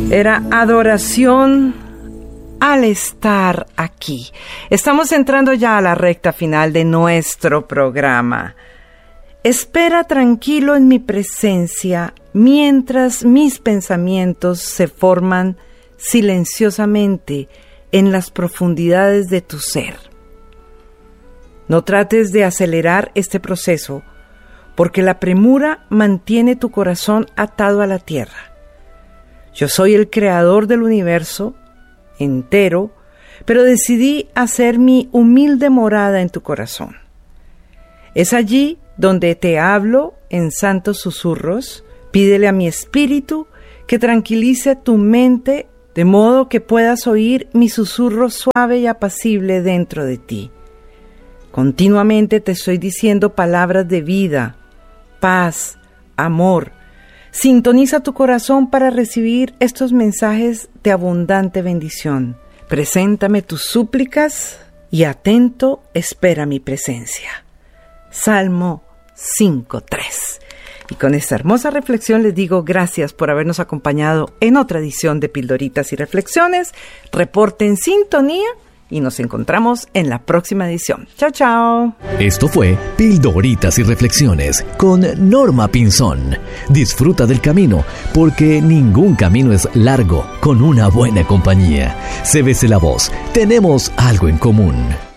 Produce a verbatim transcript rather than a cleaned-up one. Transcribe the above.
Era adoración al estar aquí. Estamos entrando ya a la recta final de nuestro programa. Espera tranquilo en mi presencia mientras mis pensamientos se forman silenciosamente en las profundidades de tu ser. No trates de acelerar este proceso, porque la premura mantiene tu corazón atado a la tierra. Yo soy el creador del universo entero, pero decidí hacer mi humilde morada en tu corazón. Es allí donde te hablo en santos susurros. Pídele a mi espíritu que tranquilice tu mente de modo que puedas oír mi susurro suave y apacible dentro de ti. Continuamente te estoy diciendo palabras de vida, paz, amor. Sintoniza tu corazón para recibir estos mensajes de abundante bendición. Preséntame tus súplicas y atento espera mi presencia. Salmo cinco tres. Y con esta hermosa reflexión les digo gracias por habernos acompañado en otra edición de Pildoritas y Reflexiones. Reporte en sintonía y nos encontramos en la próxima edición. Chao, chao. Esto fue Pildoritas y Reflexiones con Norma Pinzón. Disfruta del camino, porque ningún camino es largo con una buena compañía. Cébese la voz, tenemos algo en común.